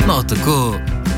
No, tako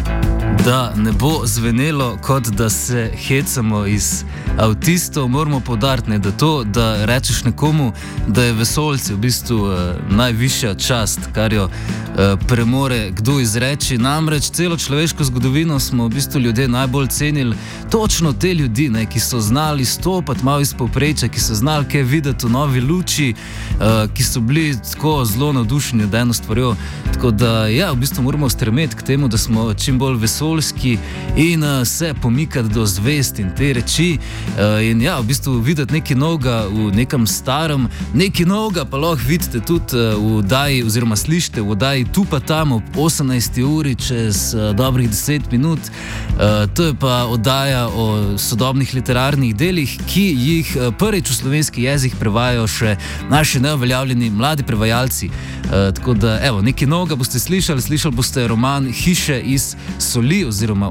da ne bo zvenelo, kot da se hecamo iz avtistov, moramo poudariti, da to, da rečeš nekomu, da je vesoljci v bistvu najvišja čast, kar jo premore kdo izreči. Namreč celo človeško zgodovino smo v bistvu ljudje najbolj cenili točno te ljudi, ne, ki so znali stopati malo iz povprečja, ki so znali kaj videti v novi luči, ki so bili tako zelo navdušeni nad eno stvarjo. Tako da ja, v bistvu moramo stremeti k temu, da smo čim bolj vesoljski in se pomikati do zvezd in te reči. In ja, v bistvu videti nekaj novega v nekem starem, nekaj novega pa lahko vidite tudi v oddaji oziroma slišite v oddaji Tu pa tam ob 18. uri čez dobrih 10 minut. To je pa oddaja o sodobnih literarnih delih, ki jih prvič v slovenski jezik prevajajo še naši neuveljavljeni mladi prevajalci. Tako da, evo, nekaj novega boste slišali boste roman Hiše iz soli oziroma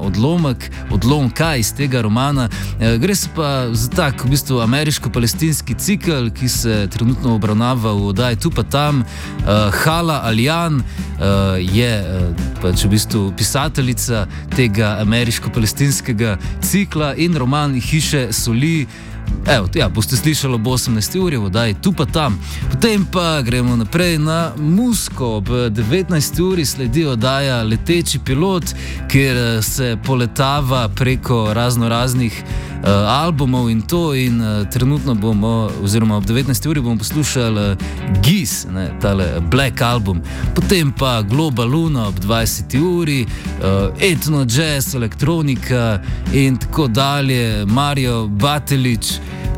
odlomka iz tega romana. Gre se pa za tak v bistvu ameriško-palestinski cikel, ki se trenutno obravnava v oddaji Tu pa tam. Hala Aljan je pač v bistvu pisateljica tega ameriško-palestinskega cikla in roman Hiše soli. Evo, ja, boste slišali ob 18. uri v oddaji Tu pa tam. Potem pa gremo naprej na Musko. Ob 19. uri sledi oddaja Leteči pilot, kjer se poletava preko raznih albumov in to, in trenutno bomo, oziroma ob 19. uri bomo poslušali Giz, tale Black album. Potem pa Global Luna ob 20. uri, etno, jazz, elektronika in tako dalje, Mario Batelić.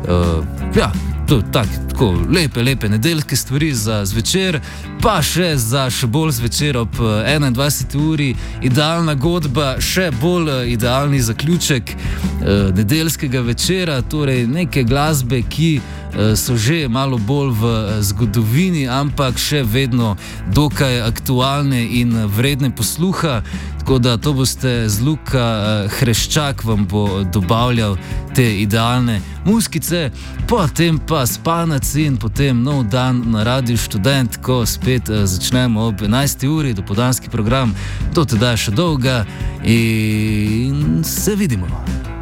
Ja, to tako lepe nedeljske stvari za zvečer, pa še bolj zvečer ob 21. uri idealna godba, še bolj idealni zaključek nedeljskega večera, torej neke glasbe, ki so že malo bolj v zgodovini, ampak še vedno dokaj aktualne in vredne posluha. Tako da to boste z Luka Hreščak vam bo dobavljal te idealne muskice, potem pa Spanec in potem nov dan na Radiu Študent, ko spet začnemo ob 11. uri, dopoldanski program, do tedaj še dolga in se vidimo.